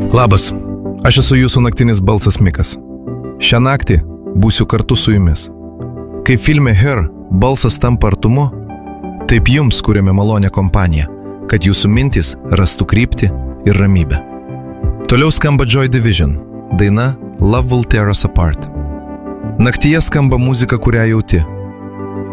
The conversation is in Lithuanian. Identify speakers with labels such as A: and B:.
A: Labas, aš esu jūsų naktinis balsas Mikas. Šią naktį būsiu kartu su jumis. Kaip filme Her balsas tampa artumu, taip jums kuriame malonę kompaniją, kad jūsų mintys rastų kryptį ir ramybę. Toliau skamba Joy Division, daina Love Will Tear Us Apart. Naktyje skamba muzika, kurią jauti.